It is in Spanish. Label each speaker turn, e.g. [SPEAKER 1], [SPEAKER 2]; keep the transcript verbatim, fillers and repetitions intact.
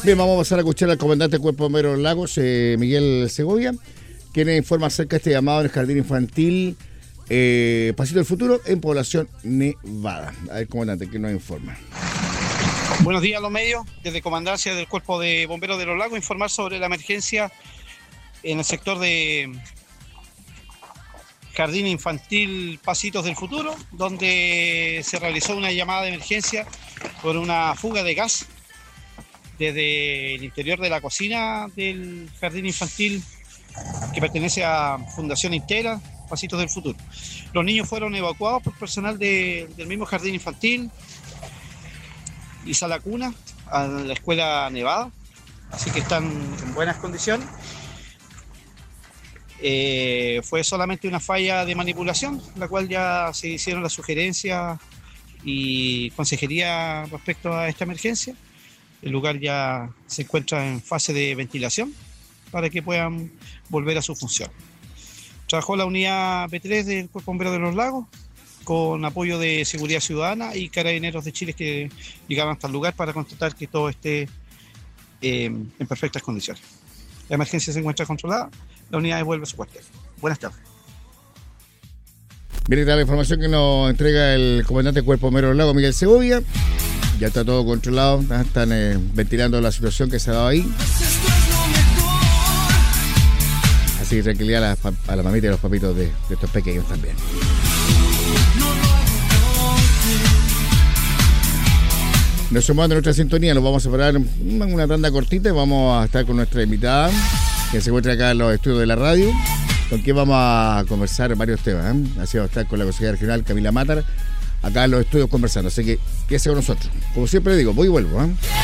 [SPEAKER 1] Bien, vamos a pasar a escuchar al comandante del Cuerpo de Bomberos de los Lagos, eh, Miguel Segovia, quien informa acerca de este llamado en el jardín infantil eh, Pasito del Futuro en Población Nevada. A ver, comandante, ¿qué nos informa?
[SPEAKER 2] Buenos días a los medios. Desde Comandancia del Cuerpo de Bomberos de los Lagos, informar sobre la emergencia en el sector de Jardín Infantil Pasitos del Futuro, donde se realizó una llamada de emergencia por una fuga de gas desde el interior de la cocina del Jardín Infantil que pertenece a Fundación Intera Pasitos del Futuro. Los niños fueron evacuados por personal de, del mismo Jardín Infantil y Sala Cuna a la Escuela Nevada, así que están en buenas condiciones. Eh, fue solamente una falla de manipulación, la cual ya se hicieron las sugerencias y consejería respecto a esta emergencia. El lugar ya se encuentra en fase de ventilación para que puedan volver a su función. Trabajó la unidad B tres del Cuerpo Bombero de los Lagos con apoyo de Seguridad Ciudadana y Carabineros de Chile que llegaron hasta el lugar para constatar que todo esté eh, en perfectas condiciones. La emergencia se encuentra controlada, la unidad devuelve su cuartel. Buenas tardes.
[SPEAKER 1] Bien, la información que nos entrega el comandante del Cuerpo Bombero de los Lagos, Miguel Segovia. Ya está todo controlado, están eh, ventilando la situación que se ha dado ahí. Así que tranquilidad a la, a la mamita y a los papitos de, de estos pequeños también. Nos sumamos a nuestra sintonía, nos vamos a parar una tanda cortita y vamos a estar con nuestra invitada, que se encuentra acá en los estudios de la radio, con quien vamos a conversar varios temas, ¿eh? Así vamos a estar con la consejera regional Camila Matar, acá en los estudios conversando, así que quédese con nosotros. Como siempre digo, voy y vuelvo, ¿eh?